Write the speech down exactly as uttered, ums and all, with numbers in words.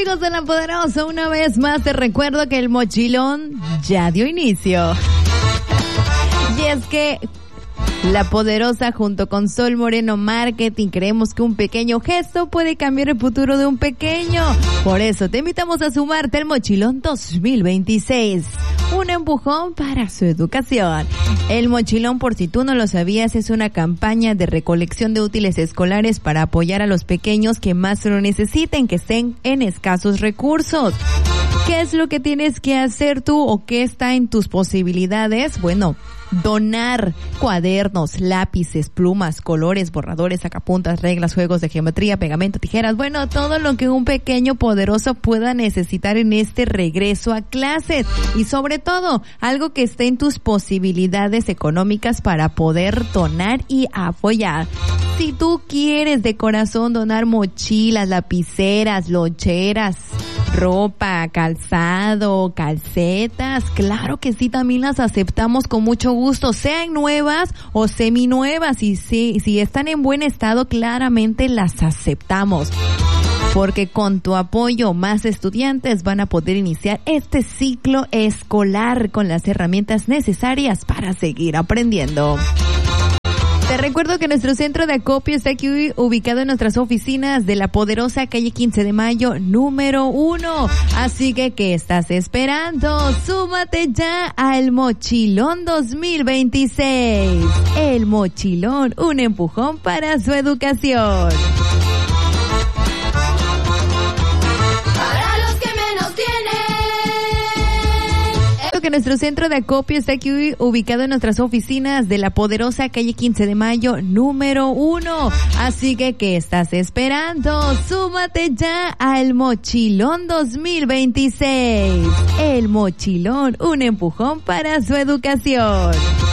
Amigos de La Poderosa, una vez más te recuerdo que el mochilón ya dio inicio. Y es que La Poderosa junto con Sol Moreno Marketing creemos que un pequeño gesto puede cambiar el futuro de un pequeño. Por eso te invitamos a sumarte al Mochilón dos mil veintiséis. Un empujón para su educación. El Mochilón, por si tú no lo sabías, es una campaña de recolección de útiles escolares para apoyar a los pequeños que más lo necesiten, que estén en escasos recursos. ¿Qué es lo que tienes que hacer tú o qué está en tus posibilidades? Bueno, donar cuadernos, lápices, plumas, colores, borradores, sacapuntas, reglas, juegos de geometría, pegamento, tijeras, bueno, todo lo que un pequeño poderoso pueda necesitar en este regreso a clases. Y sobre todo, algo que esté en tus posibilidades económicas para poder donar y apoyar. Si tú quieres de corazón donar mochilas, lapiceras, loncheras, ropa, calzado, calcetas, claro que sí, también las aceptamos con mucho gusto, sean nuevas o seminuevas, y si, si están en buen estado, claramente las aceptamos. Porque con tu apoyo, más estudiantes van a poder iniciar este ciclo escolar con las herramientas necesarias para seguir aprendiendo. Te recuerdo que nuestro centro de acopio está aquí ubicado en nuestras oficinas de La Poderosa, calle quince de mayo, número uno. Así que, ¿qué estás esperando? Súmate ya al Mochilón dos mil veintiséis. El Mochilón, un empujón para su educación. Que nuestro centro de acopio está aquí ubicado en nuestras oficinas de La Poderosa, calle quince de mayo, número uno. Así que, ¿qué estás esperando? Súmate ya al Mochilón dos mil veintiséis. El Mochilón, un empujón para su educación.